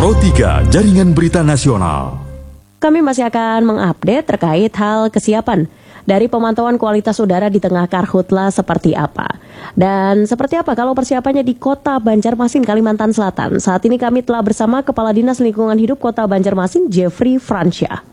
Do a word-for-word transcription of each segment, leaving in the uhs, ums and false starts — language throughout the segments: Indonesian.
Pro tiga Jaringan Berita Nasional. Kami masih akan mengupdate terkait hal kesiapan dari pemantauan kualitas udara di tengah karhutla seperti apa. Dan seperti apa kalau persiapannya di Kota Banjarmasin, Kalimantan Selatan. Saat ini kami telah bersama Kepala Dinas Lingkungan Hidup Kota Banjarmasin, Jeffrey Fransyah.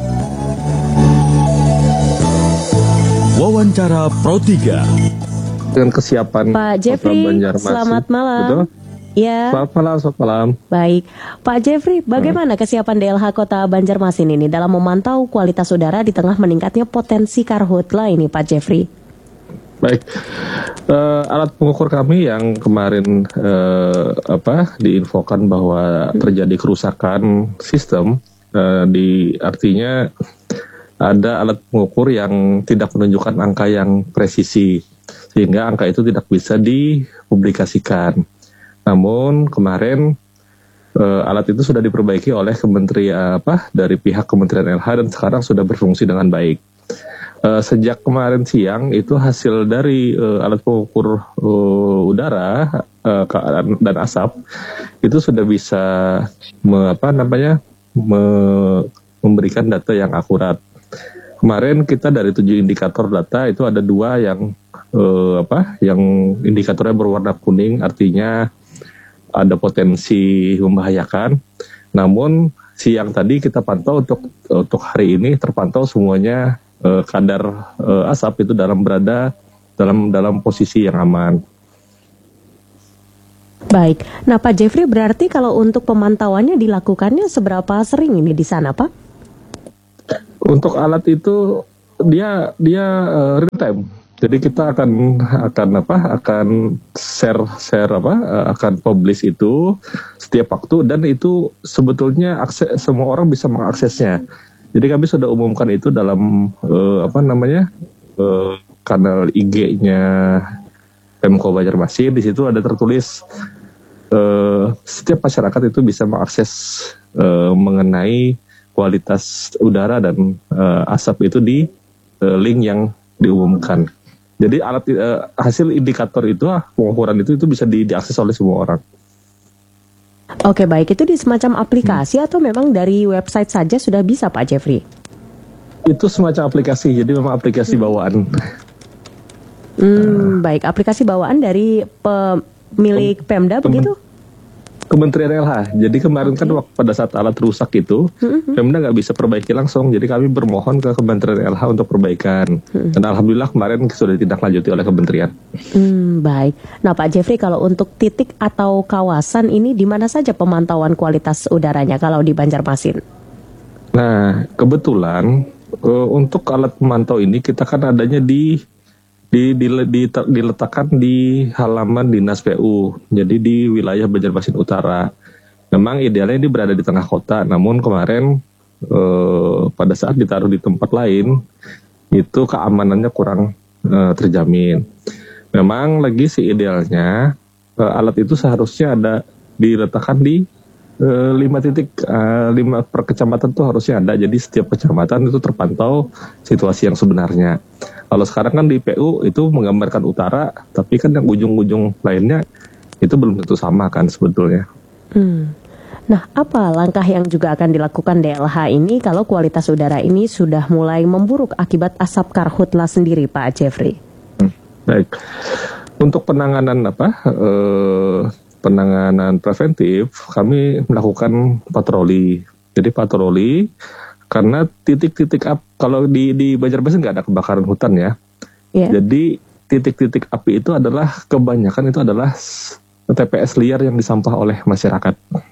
Wawancara Pro tiga. Dengan kesiapan Pak Jeffrey, selamat malam. Betul? Ya. Selamat malam, selamat malam. Baik, Pak Jeffrey, bagaimana hmm. kesiapan D L H Kota Banjarmasin ini dalam memantau kualitas udara di tengah meningkatnya potensi karhutla ini, Pak Jeffrey? Baik, uh, alat pengukur kami yang kemarin uh, apa diinfokan bahwa hmm. terjadi kerusakan sistem, uh, di artinya ada alat pengukur yang tidak menunjukkan angka yang presisi, sehingga angka itu tidak bisa dipublikasikan. Namun kemarin uh, alat itu sudah diperbaiki oleh Kementerian apa dari pihak Kementerian L H dan sekarang sudah berfungsi dengan baik. Uh, sejak kemarin siang itu hasil dari uh, alat pengukur uh, udara uh, dan asap itu sudah bisa me, apa namanya me, memberikan data yang akurat. Kemarin kita dari tujuh indikator data itu ada dua yang uh, apa yang indikatornya berwarna kuning, artinya ada potensi membahayakan. Namun siang tadi kita pantau untuk untuk hari ini terpantau semuanya eh, kadar eh, asap itu dalam berada dalam dalam posisi yang aman. Baik. Nah, Pak Jeffrey, berarti kalau untuk pemantauannya dilakukannya seberapa sering ini di sana, Pak? Untuk alat itu dia dia uh, real time. Jadi kita akan akan apa akan share share apa akan publish itu setiap waktu, dan itu sebetulnya akses semua orang bisa mengaksesnya. Jadi kami sudah umumkan itu dalam uh, apa namanya uh, kanal I G-nya Pemko Banjarmasin. Di situ ada tertulis uh, setiap masyarakat itu bisa mengakses uh, mengenai kualitas udara dan uh, asap itu di uh, link yang diumumkan. Jadi alat uh, hasil indikator itu, pengukuran itu itu bisa di, diakses oleh semua orang. Oke, baik, itu di semacam aplikasi hmm. atau memang dari website saja sudah bisa, Pak Jeffrey? Itu semacam aplikasi, jadi memang aplikasi hmm. bawaan. Hmm, uh, baik, aplikasi bawaan dari pemilik Pemda Pem- begitu? Kementerian L H. Jadi kemarin okay. kan pada saat alat rusak itu, mm-hmm. Pemda nggak bisa perbaiki langsung. Jadi kami bermohon ke Kementerian L H untuk perbaikan. Mm-hmm. Dan alhamdulillah kemarin sudah ditindaklanjuti oleh Kementerian. Hmm, baik. Nah, Pak Jeffrey, kalau untuk titik atau kawasan ini di mana saja pemantauan kualitas udaranya kalau di Banjarmasin? Nah, kebetulan uh, untuk alat pemantau ini kita kan adanya di Di, di, di, diletakkan di halaman Dinas P U, jadi di wilayah Banjarmasin Utara. Memang idealnya ini berada di tengah kota, namun kemarin eh, pada saat ditaruh di tempat lain, itu keamanannya kurang eh, terjamin. Memang lagi sih idealnya eh, alat itu seharusnya ada diletakkan di eh, lima titik, eh, lima per kecamatan tuh harusnya ada, jadi setiap kecamatan itu terpantau situasi yang sebenarnya. Kalau sekarang kan di P U itu menggambarkan utara, tapi kan yang ujung-ujung lainnya itu belum tentu sama kan sebetulnya. Hmm. Nah, apa langkah yang juga akan dilakukan D L H ini kalau kualitas udara ini sudah mulai memburuk akibat asap karhutla sendiri, Pak Jeffrey? Hmm. Baik, untuk penanganan apa? Eh, penanganan preventif, kami melakukan patroli. Jadi patroli. Karena titik-titik up, kalau di di Banjarmasin nggak ada kebakaran hutan ya, yeah. Jadi titik-titik api itu adalah kebanyakan itu adalah T P S liar yang disampah oleh masyarakat.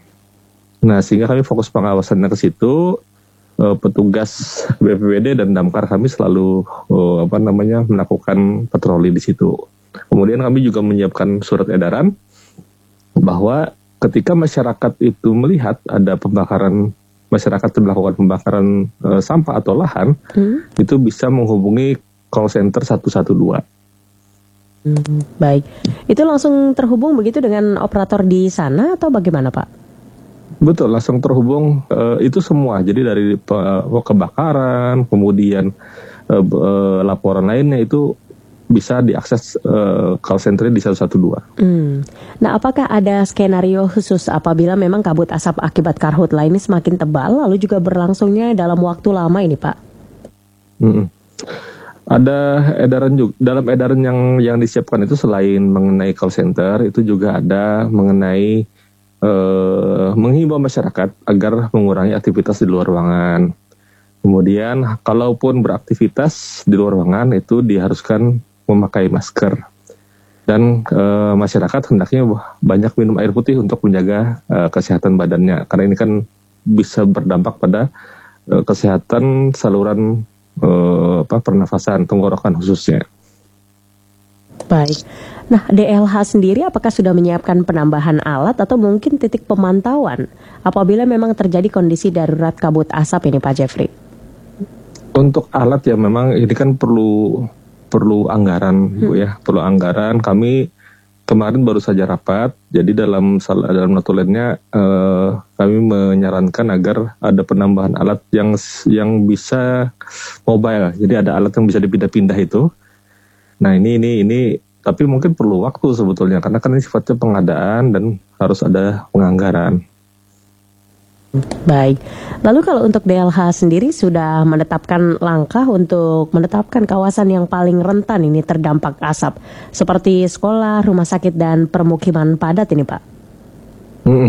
Nah, sehingga kami fokus pengawasannya ke situ. Uh, petugas B P B D dan Damkar kami selalu uh, apa namanya melakukan patroli di situ. Kemudian kami juga menyiapkan surat edaran bahwa ketika masyarakat itu melihat ada pembakaran, masyarakat melakukan pembakaran e, sampah atau lahan, hmm. itu bisa menghubungi call center satu satu dua. Hmm, baik, itu langsung terhubung begitu dengan operator di sana atau bagaimana, Pak? Betul, langsung terhubung e, itu semua. Jadi dari pe, kebakaran, kemudian e, e, laporan lainnya itu bisa diakses uh, call center di satu satu dua. Hmm. Nah, apakah ada skenario khusus apabila memang kabut asap akibat karhutla ini semakin tebal, lalu juga berlangsungnya dalam waktu lama ini, Pak? Hmm. Ada edaran juga, dalam edaran yang yang disiapkan itu selain mengenai call center, itu juga ada mengenai uh, menghimbau masyarakat agar mengurangi aktivitas di luar ruangan. Kemudian, kalaupun beraktivitas di luar ruangan itu diharuskan memakai masker, dan e, masyarakat hendaknya banyak minum air putih untuk menjaga e, kesehatan badannya, karena ini kan bisa berdampak pada e, kesehatan saluran e, apa, pernafasan, tenggorokan khususnya. Baik. Nah, D L H sendiri apakah sudah menyiapkan penambahan alat atau mungkin titik pemantauan apabila memang terjadi kondisi darurat kabut asap ini, Pak Jeffrey? Untuk alat ya memang ini kan perlu perlu anggaran, Bu ya, perlu anggaran. Kami kemarin baru saja rapat, jadi dalam dalam notulennya eh, kami menyarankan agar ada penambahan alat yang yang bisa mobile. Jadi ada alat yang bisa dipindah-pindah itu. Nah ini ini ini tapi mungkin perlu waktu sebetulnya, karena kan ini sifatnya pengadaan dan harus ada penganggaran. Baik, lalu kalau untuk D L H sendiri sudah menetapkan langkah untuk menetapkan kawasan yang paling rentan ini terdampak asap, seperti sekolah, rumah sakit, dan permukiman padat ini, Pak? Hmm.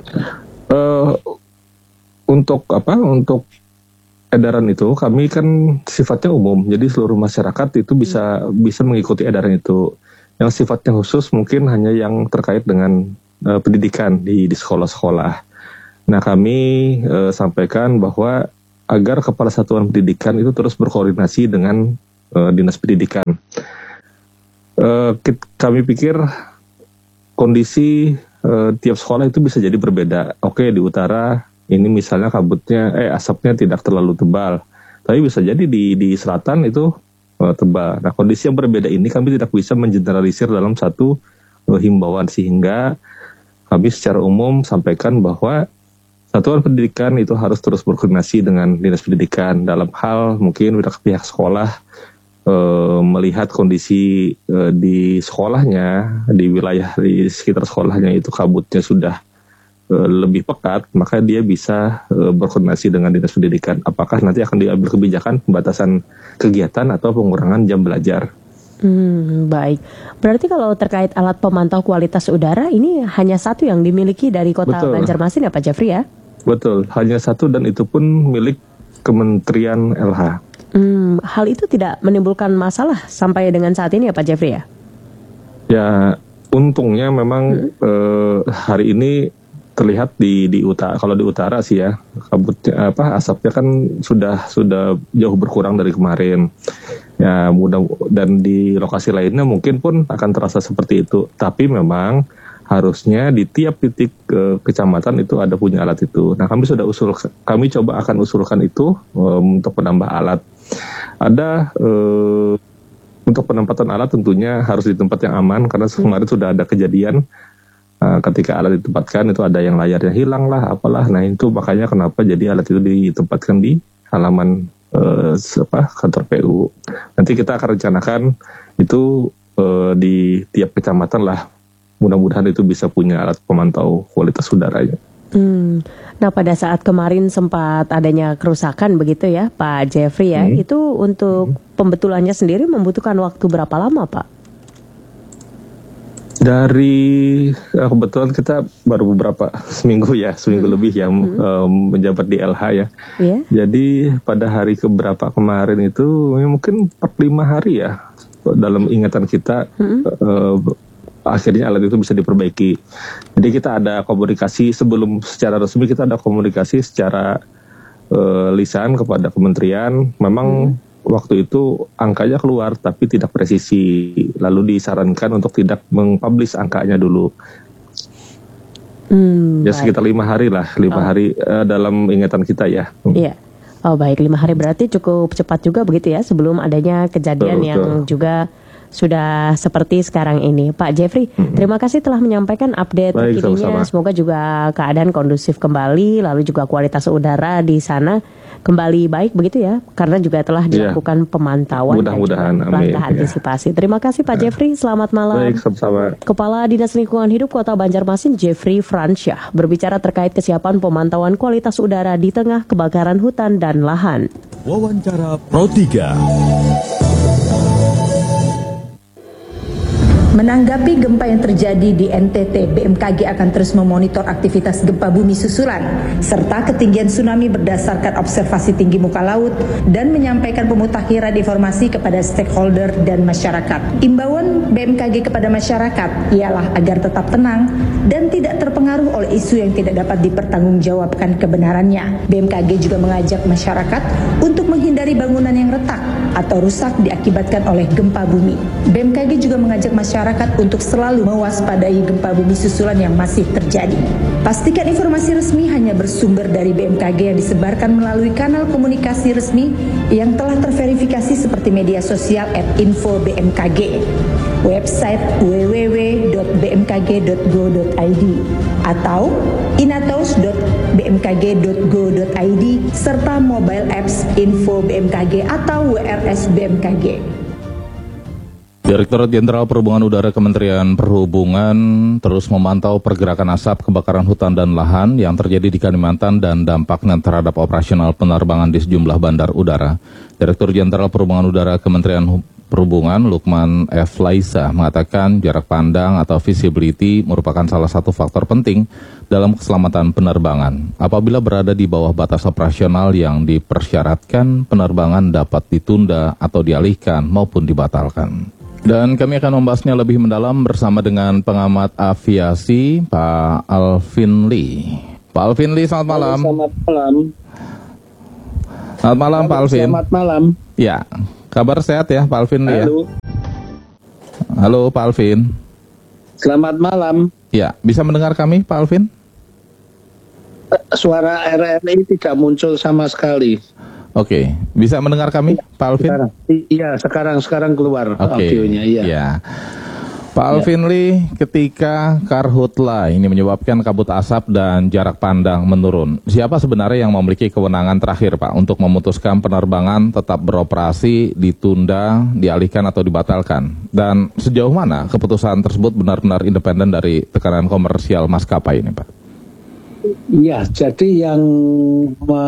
Uh, untuk apa? Untuk edaran itu kami kan sifatnya umum, jadi seluruh masyarakat itu bisa hmm. bisa mengikuti edaran itu. Yang sifatnya khusus mungkin hanya yang terkait dengan uh, pendidikan di di sekolah-sekolah. Nah kami e, sampaikan bahwa agar Kepala Satuan Pendidikan itu terus berkoordinasi dengan e, Dinas Pendidikan. E, kami pikir kondisi e, tiap sekolah itu bisa jadi berbeda. Oke, di utara ini misalnya kabutnya, eh asapnya tidak terlalu tebal, tapi bisa jadi di di selatan itu e, tebal. Nah kondisi yang berbeda ini kami tidak bisa mengeneralisir dalam satu e, himbauan, sehingga kami secara umum sampaikan bahwa Satuan Pendidikan itu harus terus berkoordinasi dengan Dinas Pendidikan dalam hal mungkin pihak sekolah e, melihat kondisi e, di sekolahnya, di wilayah di sekitar sekolahnya itu kabutnya sudah e, lebih pekat, maka dia bisa e, berkoordinasi dengan Dinas Pendidikan. Apakah nanti akan diambil kebijakan pembatasan kegiatan atau pengurangan jam belajar. Hmm, baik. Berarti kalau terkait alat pemantau kualitas udara ini hanya satu yang dimiliki dari Kota Betul. Banjarmasin ya, Pak Jeffrey ya? Betul, hanya satu dan itu pun milik Kementerian L H. Hmm, hal itu tidak menimbulkan masalah sampai dengan saat ini ya, Pak Jeffrey ya? Ya, untungnya memang hmm. eh, hari ini terlihat di di utara, kalau di utara sih ya, kabutnya apa asapnya kan sudah sudah jauh berkurang dari kemarin. Ya, mudah, dan di lokasi lainnya mungkin pun akan terasa seperti itu. Tapi memang harusnya di tiap titik ke kecamatan itu ada punya alat itu. Nah, kami sudah usul, kami coba akan usulkan itu um, untuk menambah alat. Ada um, untuk penempatan alat tentunya harus di tempat yang aman, karena kemarin sudah ada kejadian uh, ketika alat ditempatkan itu ada yang layarnya hilang lah, apalah. Nah itu makanya kenapa jadi alat itu ditempatkan di halaman uh, apa, kantor P U. Nanti kita akan rencanakan itu uh, di tiap kecamatan lah. Mudah-mudahan itu bisa punya alat pemantau kualitas udaranya. Hmm. Nah pada saat kemarin sempat adanya kerusakan begitu ya Pak Jeffrey ya, hmm. itu untuk hmm. pembetulannya sendiri membutuhkan waktu berapa lama Pak? Dari kebetulan kita baru beberapa seminggu ya, seminggu hmm. lebih ya hmm. um, menjabat di L H ya. Yeah. Jadi pada hari keberapa kemarin itu ya mungkin empat lima hari ya dalam ingatan kita. Hmm. Uh, akhirnya alat itu bisa diperbaiki. Jadi kita ada komunikasi sebelum secara resmi, kita ada komunikasi secara uh, lisan kepada kementerian. Memang hmm. waktu itu angkanya keluar tapi tidak presisi. Lalu disarankan untuk tidak mengpublish angkanya dulu. Hmm, ya sekitar lima hari lah, lima oh. hari uh, dalam ingatan kita ya. Iya. Oh baik, lima hari berarti cukup cepat juga begitu ya sebelum adanya kejadian betul, yang betul. juga sudah seperti sekarang ini. Pak Jeffrey, mm-hmm. terima kasih telah menyampaikan update Baik, terkininya. sama-sama. Semoga juga keadaan kondusif kembali, lalu juga kualitas udara di sana kembali baik begitu ya, karena juga telah dilakukan yeah. pemantauan Mudah-mudahan, dan juga langkah amin, antisipasi. Ya. Terima kasih Pak Jeffrey, selamat malam. Baik, sama-sama. Kepala Dinas Lingkungan Hidup Kota Banjarmasin Jeffrey Fransyah berbicara terkait kesiapan pemantauan kualitas udara di tengah kebakaran hutan dan lahan. Wawancara Pro tiga. Menanggapi gempa yang terjadi di N T T, B M K G akan terus memonitor aktivitas gempa bumi susulan serta ketinggian tsunami berdasarkan observasi tinggi muka laut dan menyampaikan pemutakhiran informasi kepada stakeholder dan masyarakat. Imbauan B M K G kepada masyarakat ialah agar tetap tenang dan tidak terpengaruh oleh isu yang tidak dapat dipertanggungjawabkan kebenarannya. B M K G juga mengajak masyarakat untuk menghindari bangunan yang retak atau rusak diakibatkan oleh gempa bumi. B M K G juga mengajak masyarakat untuk selalu mewaspadai gempa bumi susulan yang masih terjadi. Pastikan informasi resmi hanya bersumber dari B M K G yang disebarkan melalui kanal komunikasi resmi yang telah terverifikasi seperti media sosial at info B M K G, website w w w dot b m k g dot go dot i d atau inatos dot b m k g dot go dot i d serta mobile apps info B M K G atau W R S B M K G. Direktorat Jenderal Perhubungan Udara Kementerian Perhubungan terus memantau pergerakan asap kebakaran hutan dan lahan yang terjadi di Kalimantan dan dampaknya terhadap operasional penerbangan di sejumlah bandar udara. Direktur Jenderal Perhubungan Udara Kementerian Perhubungan Lukman F. Laisa mengatakan jarak pandang atau visibility merupakan salah satu faktor penting dalam keselamatan penerbangan. Apabila berada di bawah batas operasional yang dipersyaratkan, penerbangan dapat ditunda atau dialihkan maupun dibatalkan. Dan kami akan membahasnya lebih mendalam bersama dengan pengamat aviasi Pak Alvin Lee. Pak Alvin Lee, selamat malam. Selamat malam. Selamat malam, Pak Alvin. Selamat malam. Ya, kabar sehat ya Pak Alvin Lee ya? Halo. Halo Pak Alvin. Selamat malam. Ya, bisa mendengar kami Pak Alvin? Suara R R I tidak muncul sama sekali. Oke, bisa mendengar kami Pak Alvin? Sekarang, iya, sekarang sekarang keluar Oke. audionya. Iya. Ya. Pak Alvin ya. Lee, ketika karhutla ini menyebabkan kabut asap dan jarak pandang menurun, siapa sebenarnya yang memiliki kewenangan terakhir Pak untuk memutuskan penerbangan tetap beroperasi, ditunda, dialihkan atau dibatalkan? Dan sejauh mana keputusan tersebut benar-benar independen dari tekanan komersial maskapai ini Pak? Iya, jadi yang me...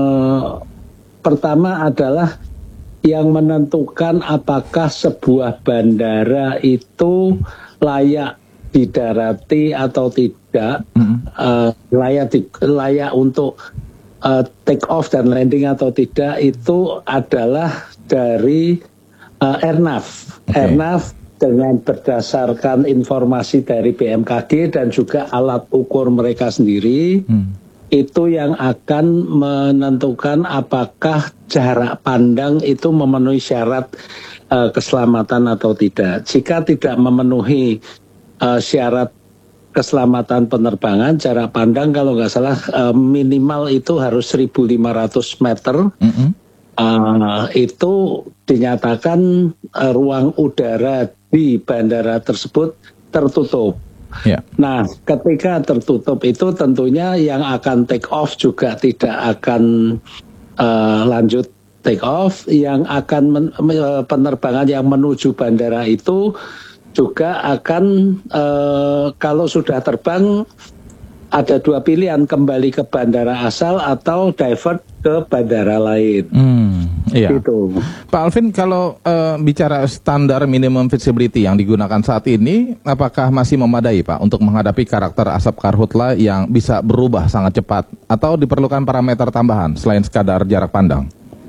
pertama adalah yang menentukan apakah sebuah bandara itu layak didarati atau tidak, mm-hmm. uh, layak di, layak untuk uh, take off dan landing atau tidak, itu adalah dari uh, Airnav. Okay. Airnav dengan berdasarkan informasi dari B M K G dan juga alat ukur mereka sendiri, mm. itu yang akan menentukan apakah jarak pandang itu memenuhi syarat uh, keselamatan atau tidak. Jika tidak memenuhi uh, syarat keselamatan penerbangan, jarak pandang kalau nggak salah uh, minimal itu harus seribu lima ratus meter, mm-hmm. uh, itu dinyatakan uh, ruang udara di bandara tersebut tertutup. Yeah. Nah, ketika tertutup itu tentunya yang akan take off juga tidak akan uh, lanjut take off. Yang akan men- penerbangan yang menuju bandara itu juga akan uh, kalau sudah terbang ada dua pilihan, kembali ke bandara asal atau divert ke bandara lain. Hmm, iya. Gitu. Pak Alvin, kalau uh, bicara standar minimum visibility yang digunakan saat ini, apakah masih memadai Pak untuk menghadapi karakter asap karhutla yang bisa berubah sangat cepat, atau diperlukan parameter tambahan selain sekadar jarak pandang?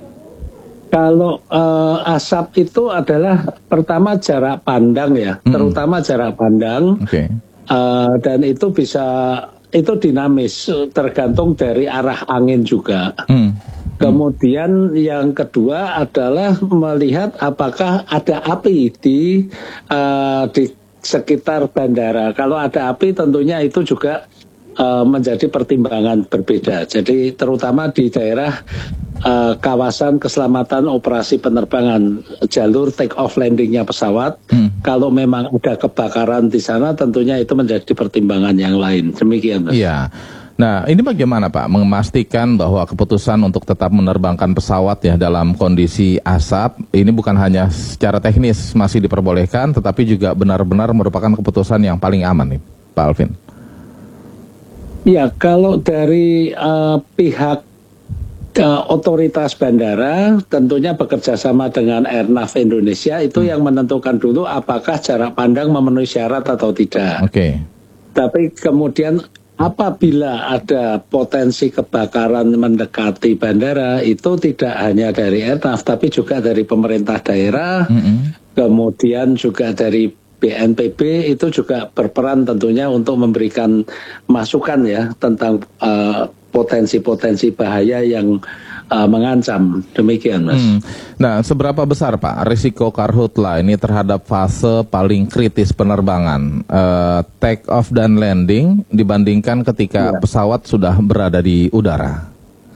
Kalau uh, asap itu adalah pertama jarak pandang ya, mm-hmm. terutama jarak pandang, okay. uh, dan itu bisa itu dinamis, tergantung dari arah angin juga. Hmm. Kemudian yang kedua adalah melihat apakah ada api di uh, di sekitar bandara. Kalau ada api tentunya itu juga uh, menjadi pertimbangan berbeda. Jadi terutama di daerah uh, kawasan keselamatan operasi penerbangan, jalur take off landingnya pesawat. Hmm. Kalau memang ada kebakaran di sana, tentunya itu menjadi pertimbangan yang lain. Demikian, Mas. Iya. Nah, ini bagaimana Pak memastikan bahwa keputusan untuk tetap menerbangkan pesawat ya dalam kondisi asap ini bukan hanya secara teknis masih diperbolehkan, tetapi juga benar-benar merupakan keputusan yang paling aman nih, Pak Alvin? Ya, kalau dari uh, pihak uh, otoritas bandara tentunya bekerja sama dengan Airnav Indonesia itu hmm. yang menentukan dulu apakah jarak pandang memenuhi syarat atau tidak. Oke. Okay. Tapi kemudian apabila ada potensi kebakaran mendekati bandara, itu tidak hanya dari Airnav, tapi juga dari pemerintah daerah, mm-hmm. kemudian juga dari B N P B itu juga berperan tentunya untuk memberikan masukan ya tentang uh, potensi-potensi bahaya yang uh, mengancam. Demikian, Mas. Hmm. Nah, seberapa besar Pak risiko karhutla ini terhadap fase paling kritis penerbangan, uh, take off dan landing dibandingkan ketika ya. pesawat sudah berada di udara?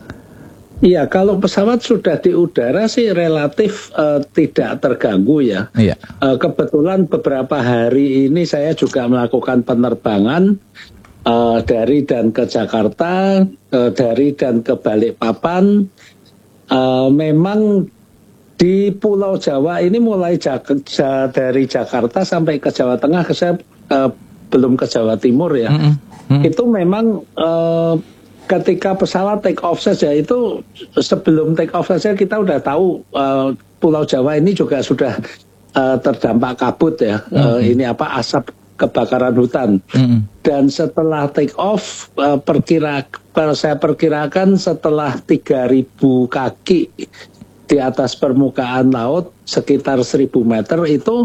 Iya, kalau pesawat sudah di udara sih relatif uh, tidak terganggu ya. Iya. Uh, kebetulan beberapa hari ini saya juga melakukan penerbangan Uh, dari dan ke Jakarta, uh, dari dan ke Balikpapan. Uh, memang di Pulau Jawa ini mulai Jak- ja- dari Jakarta sampai ke Jawa Tengah, saya uh, belum ke Jawa Timur ya. Mm-hmm. Mm-hmm. Itu memang uh, ketika pesawat take off saja itu sebelum take off saja kita udah tahu uh, Pulau Jawa ini juga sudah uh, terdampak kabut ya. Mm-hmm. Uh, ini apa asap kebakaran hutan. Mm. Dan setelah take off, uh, perkira, saya perkirakan setelah tiga ribu kaki di atas permukaan laut, sekitar seribu meter itu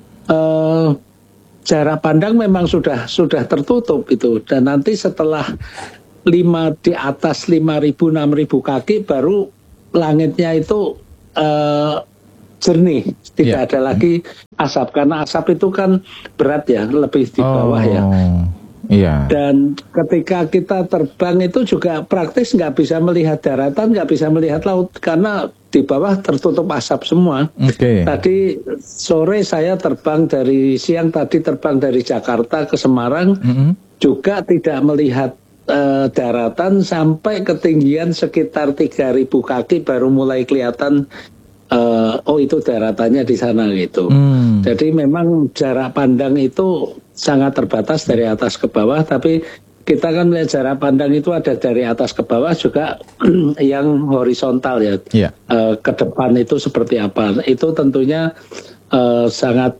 uh, jarak pandang memang sudah sudah tertutup itu. Dan nanti setelah lima di atas lima ribu enam ribu kaki baru langitnya itu uh, jernih, tidak yeah. ada lagi asap, karena asap itu kan berat ya, lebih di bawah oh, ya. Iya. Dan ketika kita terbang itu juga praktis nggak bisa melihat daratan, nggak bisa melihat laut karena di bawah tertutup asap semua. Okay. Tadi sore saya terbang dari siang tadi terbang dari Jakarta ke Semarang, mm-hmm. juga tidak melihat uh, daratan sampai ketinggian sekitar tiga ribu kaki baru mulai kelihatan. Uh, oh itu daratannya di sana gitu. Hmm. Jadi memang jarak pandang itu sangat terbatas dari atas ke bawah, tapi kita kan melihat jarak pandang itu ada dari atas ke bawah juga yang horizontal ya. Yeah. Uh, ke depan itu seperti apa? Itu tentunya uh, sangat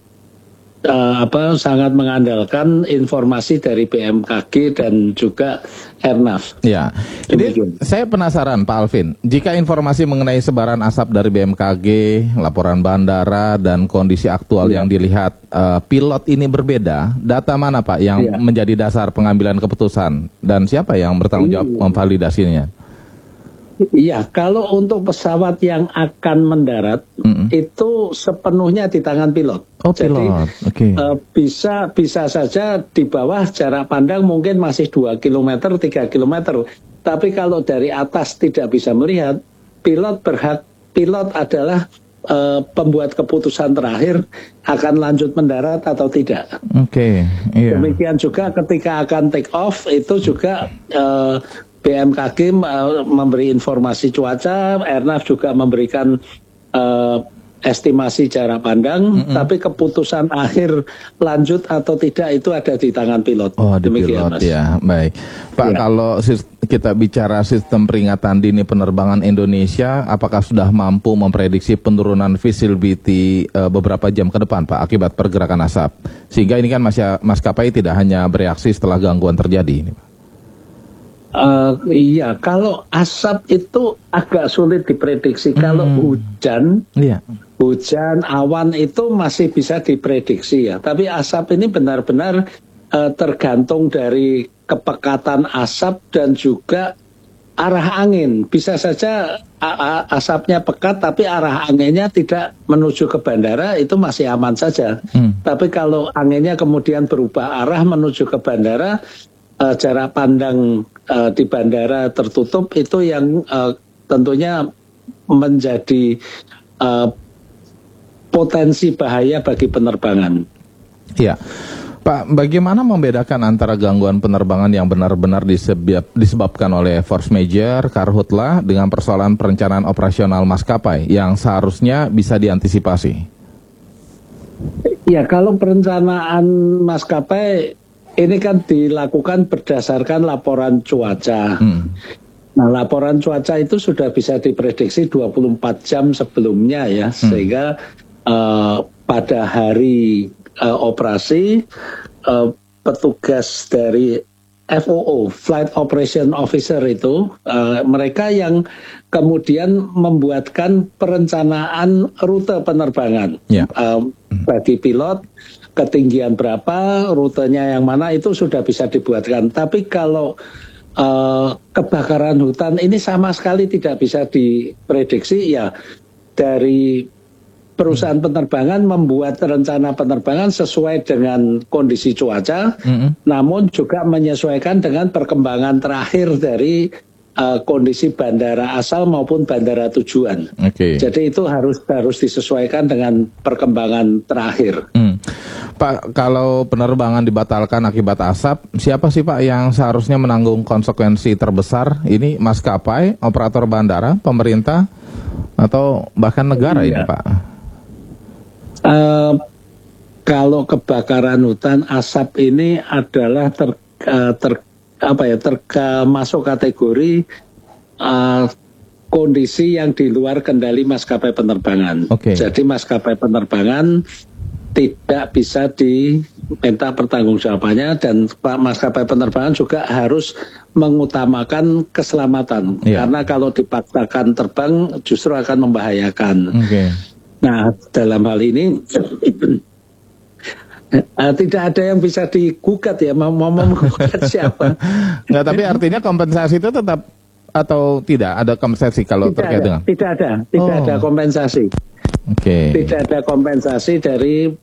uh, apa sangat mengandalkan informasi dari B M K G dan juga Airnav. Ya, jadi saya penasaran Pak Alvin, jika informasi mengenai sebaran asap dari B M K G, laporan bandara dan kondisi aktual ya. yang dilihat uh, pilot ini berbeda, data mana Pak yang ya. menjadi dasar pengambilan keputusan dan siapa yang bertanggung jawab hmm. memvalidasinya? Iya, kalau untuk pesawat yang akan mendarat mm-hmm. itu sepenuhnya di tangan pilot. Oh, Jadi okay. uh, bisa bisa saja di bawah jarak pandang mungkin masih dua kilometer, tiga kilometer. Tapi kalau dari atas tidak bisa melihat, pilot berhak pilot adalah uh, pembuat keputusan terakhir akan lanjut mendarat atau tidak. Oke. Okay. Yeah. Demikian juga ketika akan take off itu juga uh, B M K G uh, memberi informasi cuaca, Airnav juga memberikan uh, estimasi jarak pandang, mm-hmm. tapi keputusan akhir lanjut atau tidak itu ada di tangan pilot. Oh, di Demikian, pilot Mas. Ya, baik. Pak, ya. Kalau kita bicara sistem peringatan dini penerbangan Indonesia, apakah sudah mampu memprediksi penurunan visibility uh, beberapa jam ke depan, Pak, akibat pergerakan asap? Sehingga ini kan masih maskapai tidak hanya bereaksi setelah gangguan terjadi ini, Pak. Uh, iya, kalau asap itu agak sulit diprediksi. Hmm. Kalau hujan, yeah. hujan, awan itu masih bisa diprediksi ya. Tapi asap ini benar-benar uh, tergantung dari kepekatan asap dan juga arah angin. Bisa saja a- a- asapnya pekat, tapi arah anginnya tidak menuju ke bandara, itu masih aman saja. Hmm. Tapi kalau anginnya kemudian berubah arah menuju ke bandara, Uh, jarak pandang uh, di bandara tertutup itu yang uh, tentunya menjadi uh, potensi bahaya bagi penerbangan. Iya. Pak, bagaimana membedakan antara gangguan penerbangan yang benar-benar disebab, disebabkan oleh force majeure, karhutlah, dengan persoalan perencanaan operasional maskapai yang seharusnya bisa diantisipasi? Ya, kalau perencanaan maskapai ini kan dilakukan berdasarkan laporan cuaca. Hmm. Nah, laporan cuaca itu sudah bisa diprediksi dua puluh empat jam sebelumnya ya, hmm. sehingga uh, pada hari Uh, operasi uh, petugas dari F O O, Flight Operation Officer itu uh, mereka yang kemudian membuatkan perencanaan rute penerbangan yeah. uh, bagi pilot, ketinggian berapa, rutenya yang mana itu sudah bisa dibuatkan. Tapi kalau uh, kebakaran hutan ini sama sekali tidak bisa diprediksi, ya dari perusahaan penerbangan membuat rencana penerbangan sesuai dengan kondisi cuaca, mm-hmm. namun juga menyesuaikan dengan perkembangan terakhir dari uh, kondisi bandara asal maupun bandara tujuan. Okay. Jadi itu harus harus disesuaikan dengan perkembangan terakhir. Mm. Pak, kalau penerbangan dibatalkan akibat asap, siapa sih Pak yang seharusnya menanggung konsekuensi terbesar? Ini maskapai, operator bandara, pemerintah, atau bahkan negara iya. ini Pak? Uh, kalau kebakaran hutan asap ini adalah ter, uh, ter apa ya terka, masuk kategori uh, kondisi yang di luar kendali maskapai penerbangan. Okay. Jadi maskapai penerbangan tidak bisa diminta pertanggungjawabannya dan maskapai penerbangan juga harus mengutamakan keselamatan yeah. karena kalau dipaksakan terbang justru akan membahayakan. Okay. Nah, dalam hal ini uh, tidak ada yang bisa digugat ya, mau mau menggugat siapa? Nggak, tapi artinya kompensasi itu tetap atau tidak ada kompensasi kalau tidak terkait ada, dengan? Tidak ada, tidak oh. ada kompensasi. Oke. Okay. Tidak ada kompensasi dari